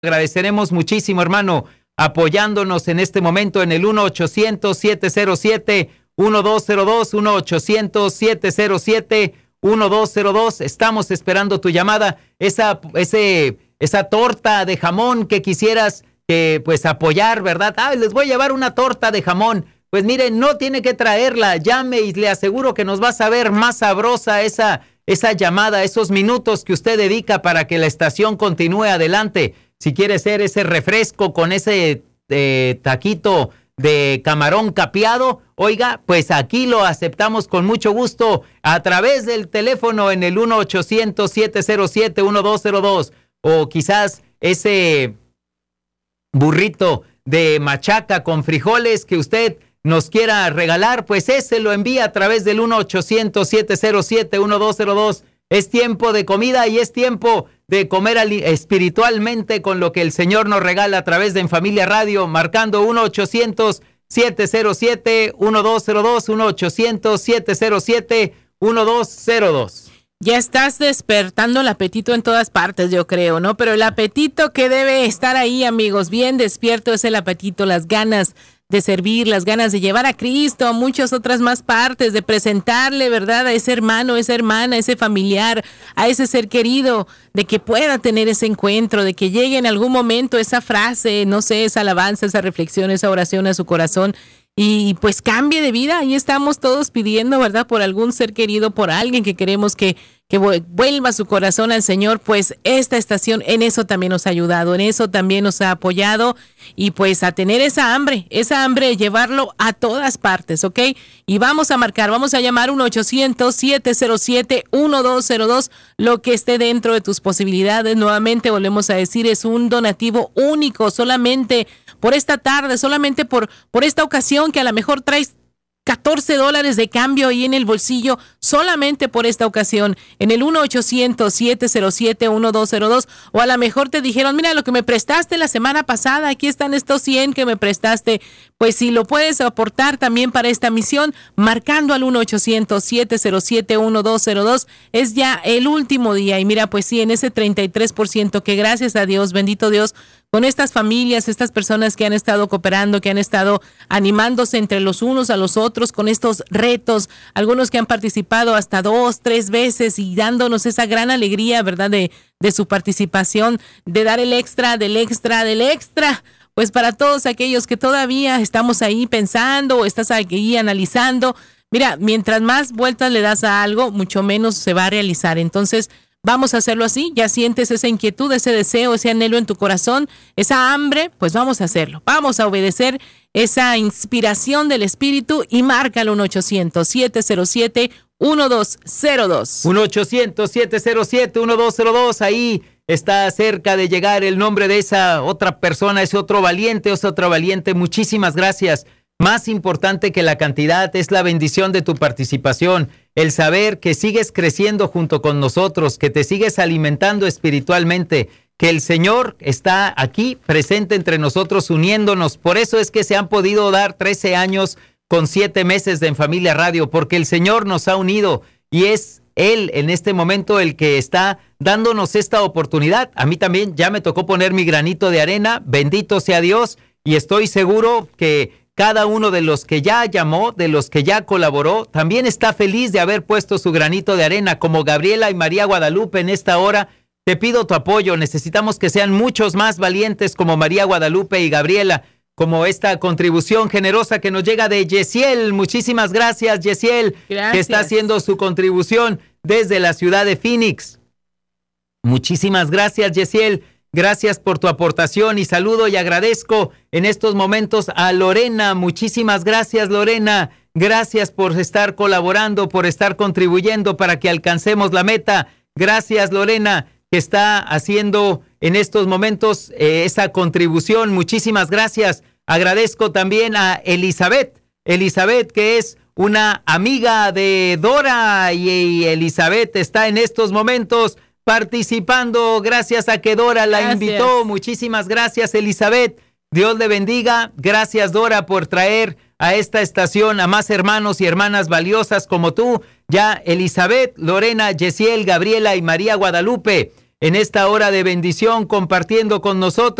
Agradeceremos muchísimo, hermano, apoyándonos en este momento en el 1-800-707-1202, 1-800-707-1202. Estamos esperando tu llamada. Esa torta de jamón que quisieras pues apoyar, ¿verdad? Les voy a llevar una torta de jamón. Pues mire, no tiene que traerla, llame y le aseguro que nos va a saber más sabrosa esa llamada, esos minutos que usted dedica para que la estación continúe adelante. Si quiere ser ese refresco con ese taquito de camarón capeado, oiga, pues aquí lo aceptamos con mucho gusto a través del teléfono en el 1-800-707-1202, o quizás ese burrito de machaca con frijoles que usted nos quiera regalar, pues ese lo envía a través del 1-800-707-1202. Es tiempo de comida y es tiempo de comer espiritualmente con lo que el Señor nos regala a través de En Familia Radio, marcando 1-800-707-1202, 1-800-707-1202. Ya estás despertando el apetito en todas partes, yo creo, ¿no? Pero el apetito que debe estar ahí, amigos, bien despierto es el apetito, las ganas de servir, las ganas de llevar a Cristo a muchas otras más partes, de presentarle, ¿verdad?, a ese hermano, a esa hermana, a ese familiar, a ese ser querido, de que pueda tener ese encuentro, de que llegue en algún momento esa frase, no sé, esa alabanza, esa reflexión, esa oración a su corazón y pues cambie de vida. Ahí estamos todos pidiendo, ¿verdad?, por algún ser querido, por alguien que queremos que vuelva su corazón al Señor. Pues esta estación en eso también nos ha ayudado, en eso también nos ha apoyado, y pues a tener esa hambre de llevarlo a todas partes, ¿ok? Y vamos a llamar 1-800-707-1202, lo que esté dentro de tus posibilidades. Nuevamente volvemos a decir, es un donativo único, solamente por esta tarde, solamente por esta ocasión, que a lo mejor traes $14 de cambio ahí en el bolsillo, solamente por esta ocasión, en el 1-800-707-1202, o a lo mejor te dijeron, mira, lo que me prestaste la semana pasada, aquí están estos 100 que me prestaste. Pues si lo puedes aportar también para esta misión, marcando al 1-800-707-1202, es ya el último día, y mira, pues sí, en ese 33% que gracias a Dios, bendito Dios, con estas familias, estas personas que han estado cooperando, que han estado animándose entre los unos a los otros con estos retos, algunos que han participado hasta 2, 3 veces y dándonos esa gran alegría, ¿verdad?, de su participación, de dar el extra, del extra. Pues para todos aquellos que todavía estamos ahí pensando o estás ahí analizando, mira, mientras más vueltas le das a algo, mucho menos se va a realizar. Entonces, vamos a hacerlo así. Ya sientes esa inquietud, ese deseo, ese anhelo en tu corazón, esa hambre, pues vamos a hacerlo. Vamos a obedecer esa inspiración del Espíritu y márcalo 1-800-707-1202. 1-800-707-1202. Ahí está cerca de llegar el nombre de esa otra persona, ese otro valiente, Muchísimas gracias. Más importante que la cantidad es la bendición de tu participación, el saber que sigues creciendo junto con nosotros, que te sigues alimentando espiritualmente, que el Señor está aquí presente entre nosotros, uniéndonos. Por eso es que se han podido dar 13 años con 7 meses de En Familia Radio, porque el Señor nos ha unido y es Él en este momento el que está dándonos esta oportunidad. A mí también ya me tocó poner mi granito de arena, bendito sea Dios, y estoy seguro que cada uno de los que ya llamó, de los que ya colaboró, también está feliz de haber puesto su granito de arena, como Gabriela y María Guadalupe en esta hora. Te pido tu apoyo, necesitamos que sean muchos más valientes como María Guadalupe y Gabriela, como esta contribución generosa que nos llega de Yesiel. Muchísimas gracias, Yesiel, que está haciendo su contribución desde la ciudad de Phoenix. Muchísimas gracias, Yesiel. Gracias por tu aportación y saludo y agradezco en estos momentos a Lorena. Muchísimas gracias, Lorena. Gracias por estar colaborando, por estar contribuyendo para que alcancemos la meta. Gracias, Lorena, que está haciendo en estos momentos esa contribución. Muchísimas gracias. Agradezco también a Elizabeth, que es una amiga de Dora, y Elizabeth está en estos momentos participando gracias a que Dora la invitó. Muchísimas gracias, Elizabeth. Dios le bendiga. Gracias, Dora, por traer a esta estación a más hermanos y hermanas valiosas como tú. Ya Elizabeth, Lorena, Yesiel, Gabriela y María Guadalupe. en esta hora de bendición, compartiendo con nosotros.